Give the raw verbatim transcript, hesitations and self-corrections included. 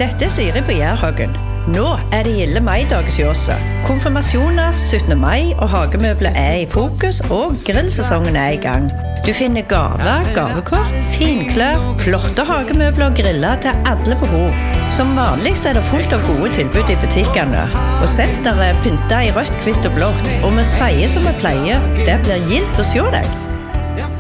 Dette er Siri på Jærhagen. Nå er det gilde maidag hos Jåse. Konfirmasjoner, syttende mai og hagemøbler er i fokus, og grillsesongen er i gang. Du finner gaver, gavekort, finklær, flotte hagemøbler og griller til alle behov. Som vanlig er det fullt av gode tilbud i butikkene. Og senteret er pyntet i rødt, hvitt og blått. Og vi sier som vi pleier, det blir gildt å se deg.